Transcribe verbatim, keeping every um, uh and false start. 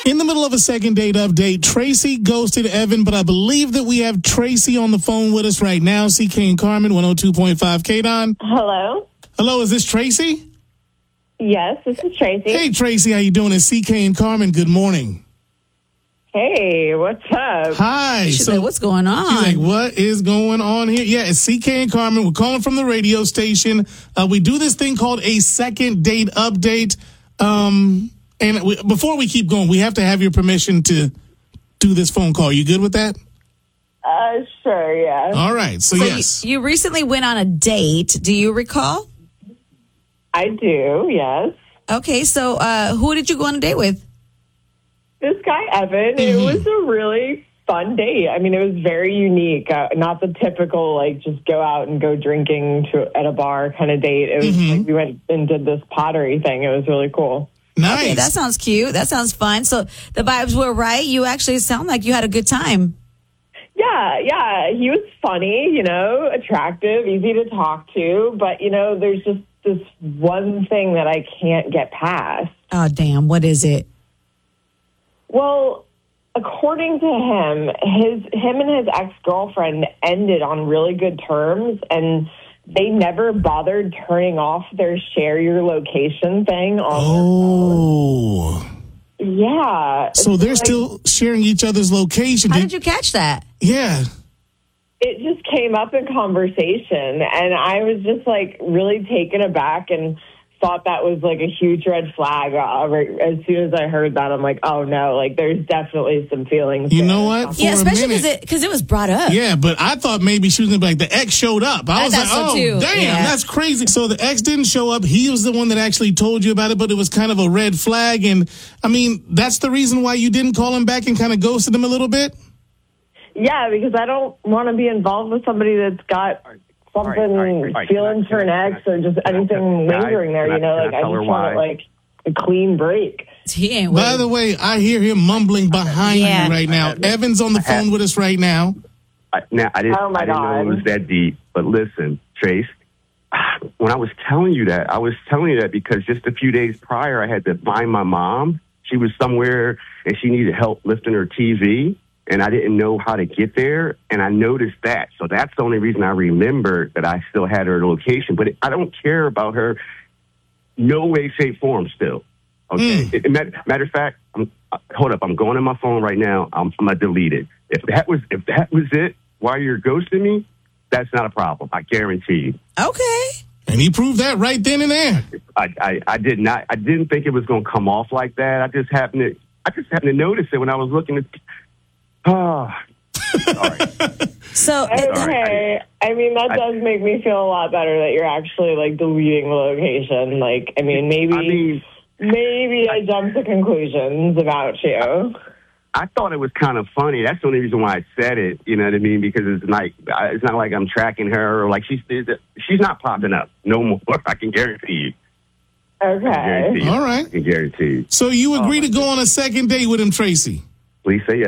In the middle of a second date update, Tracy ghosted Evan, but I believe that we have Tracy on the phone with us right now. C K and Carmen, one oh two point five K D O N. Hello? Hello, is this Tracy? Yes, this is Tracy. Hey, Tracy, how you doing? It's C K and Carmen. Good morning. Hey, what's up? Hi. She's so like, what's going on? She's like, what is going on here? Yeah, it's C K and Carmen. We're calling from the radio station. Uh, we do this thing called a second date update. Um, and we, before we keep going, we have to have your permission to do this phone call. You good with that? Uh, sure, yeah. All right. So, So yes. you, you recently went on a date. Do you recall? I do, yes. Okay, so uh, who did you go on a date with? This guy, Evan, Mm-hmm. it was a really fun date. I mean, it was very unique. Uh, not the typical, like, just go out and go drinking to at a bar kind of date. It was Mm-hmm. like we went and did this pottery thing. It was really cool. Nice. Okay, that sounds cute. That sounds fun. So the vibes were right. You actually sound like you had a good time. Yeah, yeah. He was funny, you know, attractive, easy to talk to. But, you know, there's just this one thing that I can't get past. Oh, damn. What is it? Well, according to him, his him and his ex-girlfriend ended on really good terms, and they never bothered turning off their share your location thing on Oh. their phone. Yeah. So It's they're like, still sharing each other's location. How did you catch that? Yeah. it just came up in conversation, and I was just like really taken aback and thought that was like a huge red flag. Uh, right- as soon as I heard that, I'm like, oh no, like there's definitely some feelings. You there. know what? For Yeah, a especially because minute- it, 'cause it was brought up. Yeah, but I thought maybe she was going to be like, the ex showed up. I I was like, thought so, oh, too. damn, Yeah. that's crazy. So the ex didn't show up. He was the one that actually told you about it, but it was kind of a red flag. And, I mean, that's the reason why you didn't call him back and kind of ghosted him a little bit? Yeah, because I don't want to be involved with somebody that's got something, All right, all right, all right. feelings Can I- for an can I- ex or just can I- anything can I- lingering there, can I- you know? can I Like, I tell her just want why? like a clean break. He ain't By waiting. the way, I hear him mumbling behind Yeah. you right now. Evan's on the phone with us right now. I, now, I didn't, Oh, my I didn't know God. it was that deep, but listen, Trace, when I was telling you that, I was telling you that because just a few days prior, I had to find my mom. She was somewhere and she needed help lifting her T V, and I didn't know how to get there, and I noticed that. So that's the only reason I remembered that I still had her location. But I don't care about her, no way, shape, form still. Okay. Mm. It, it, matter, matter of fact, I'm, uh, hold up, I'm going on my phone right now. I'm, I'm gonna delete it. If that was if that was it, while you're ghosting me, that's not a problem. I guarantee you. Okay. And he proved that right then and there. I, I, I did not. I didn't think it was going to come off like that. I just happened to. I just happened to notice it when I was looking at. Oh, sorry. So, it, Okay. I mean, that I- does make me feel a lot better that you're actually like deleting the location. Like, I mean, maybe, I mean, maybe I jumped to conclusions about you. I thought it was kind of funny. That's the only reason why I said it. You know what I mean? Because it's like I- it's not like I'm tracking her or like she's she's not popping up no more. I can guarantee you. I can Okay. guarantee you. All right. I can guarantee you. So you agree to go on a second date with him, Tracy? Please say yes.